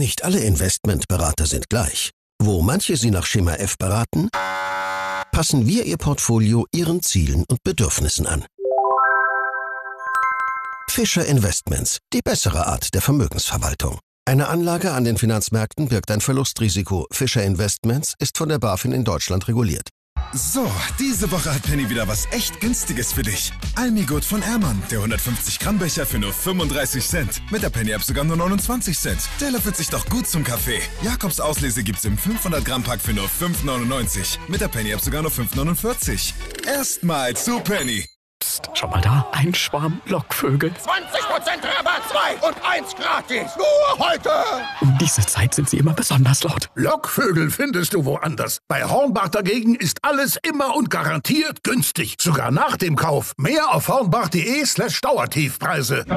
Nicht alle Investmentberater sind gleich. Wo manche Sie nach Schema F beraten, passen wir Ihr Portfolio Ihren Zielen und Bedürfnissen an. Fischer Investments, die bessere Art der Vermögensverwaltung. Eine Anlage an den Finanzmärkten birgt ein Verlustrisiko. Fischer Investments ist von der BaFin in Deutschland reguliert. So, diese Woche hat Penny wieder was echt Günstiges für dich. Almigurt von Ehrmann, der 150-Gramm-Becher für nur 35 Cent. Mit der Penny-App sogar nur 29 Cent. Der löffelt sich doch gut zum Kaffee. Jakobs Auslese gibt's im 500-Gramm-Pack für nur 5,99. Mit der Penny-App sogar nur 5,49. Erstmal zu Penny. Psst, schau mal da, ein Schwarm Lockvögel. 20% Rabatt, 2 und 1 gratis. Nur heute. Um diese Zeit sind sie immer besonders laut. Lockvögel findest du woanders. Bei Hornbach dagegen ist alles immer und garantiert günstig. Sogar nach dem Kauf. Mehr auf hornbach.de/Dauertiefpreise.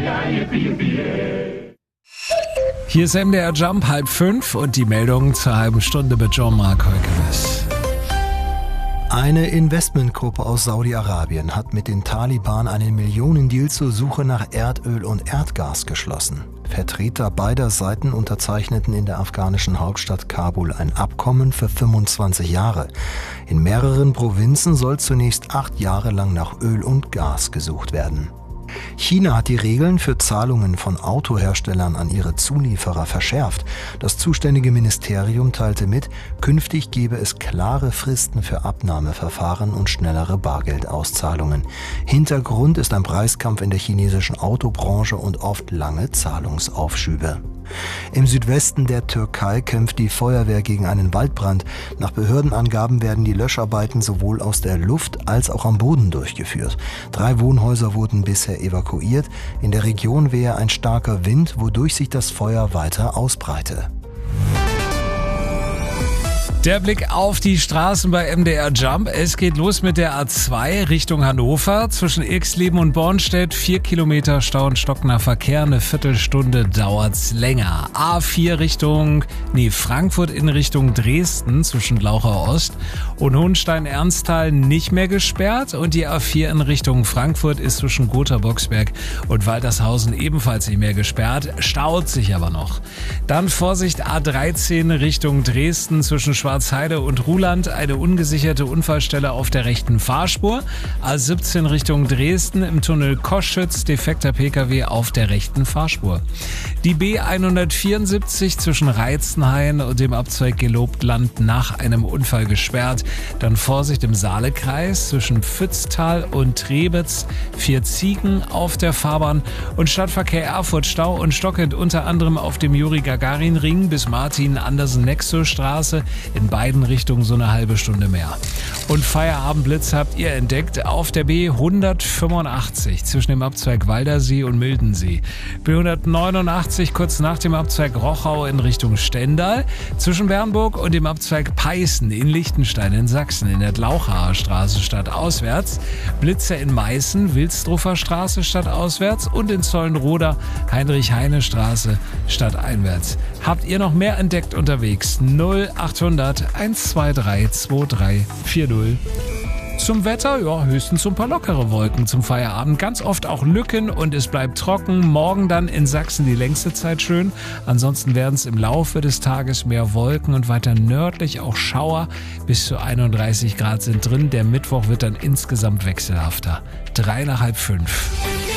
Hier ist MDR Jump 4:30 und die Meldung zur halben Stunde mit Jean-Marc Heukenes. Eine Investmentgruppe aus Saudi-Arabien hat mit den Taliban einen Millionendeal zur Suche nach Erdöl und Erdgas geschlossen. Vertreter beider Seiten unterzeichneten in der afghanischen Hauptstadt Kabul ein Abkommen für 25 Jahre. In mehreren Provinzen soll zunächst 8 Jahre lang nach Öl und Gas gesucht werden. China hat die Regeln für Zahlungen von Autoherstellern an ihre Zulieferer verschärft. Das zuständige Ministerium teilte mit, künftig gebe es klare Fristen für Abnahmeverfahren und schnellere Bargeldauszahlungen. Hintergrund ist ein Preiskampf in der chinesischen Autobranche und oft lange Zahlungsaufschübe. Im Südwesten der Türkei kämpft die Feuerwehr gegen einen Waldbrand. Nach Behördenangaben werden die Löscharbeiten sowohl aus der Luft als auch am Boden durchgeführt. 3 Wohnhäuser wurden bisher evakuiert. In der Region wehe ein starker Wind, wodurch sich das Feuer weiter ausbreite. Der Blick auf die Straßen bei MDR Jump. Es geht los mit der A2 Richtung Hannover. Zwischen Irxleben und Bornstedt 4 Kilometer Stau und stockender Verkehr. Eine Viertelstunde dauert's länger. A4 Frankfurt in Richtung Dresden zwischen Glauchau Ost und Hohenstein-Ernsthal nicht mehr gesperrt. Und die A4 in Richtung Frankfurt ist zwischen Gotha-Boxberg und Waltershausen ebenfalls nicht mehr gesperrt. Staut sich aber noch. Dann Vorsicht A13 Richtung Dresden zwischen Schwarzheide und Ruhland, eine ungesicherte Unfallstelle auf der rechten Fahrspur. A17 Richtung Dresden im Tunnel Koschütz, defekter Pkw auf der rechten Fahrspur. Die B174 zwischen Reitzenhain und dem Abzweig Gelobtland nach einem Unfall gesperrt. Dann Vorsicht im Saalekreis zwischen Pfütztal und Trebitz. 4 Ziegen auf der Fahrbahn und Stadtverkehr Erfurt Stau und stockend unter anderem auf dem Juri-Gagarin-Ring bis Martin-Andersen-Nexo-Straße. In beiden Richtungen so eine halbe Stunde mehr. Und Feierabendblitz habt ihr entdeckt auf der B185 zwischen dem Abzweig Waldersee und Mildensee. B189 kurz nach dem Abzweig Rochau in Richtung Stendal. Zwischen Bernburg und dem Abzweig Peißen in Liechtenstein in Sachsen in der Glauchaer Straße stadtauswärts. Blitze in Meißen, Wilsdruffer Straße stadtauswärts und in Zollenroda Heinrich-Heine-Straße stadteinwärts. Habt ihr noch mehr entdeckt unterwegs? 0800 123 2340. Zum Wetter, ja, höchstens so ein paar lockere Wolken zum Feierabend. Ganz oft auch Lücken und es bleibt trocken. Morgen dann in Sachsen die längste Zeit schön. Ansonsten werden es im Laufe des Tages mehr Wolken und weiter nördlich auch Schauer. Bis zu 31 Grad sind drin. Der Mittwoch wird dann insgesamt wechselhafter. 3 nach halb 5.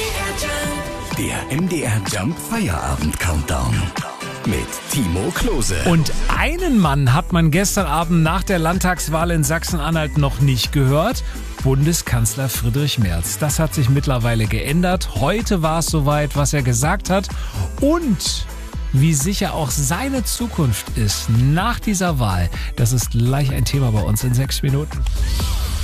Der MDR Jump Feierabend Countdown. Mit Timo Klose. Und einen Mann hat man gestern Abend nach der Landtagswahl in Sachsen-Anhalt noch nicht gehört. Bundeskanzler Friedrich Merz. Das hat sich mittlerweile geändert. Heute war es soweit, was er gesagt hat. Und wie sicher auch seine Zukunft ist nach dieser Wahl. Das ist gleich ein Thema bei uns in 6 Minuten.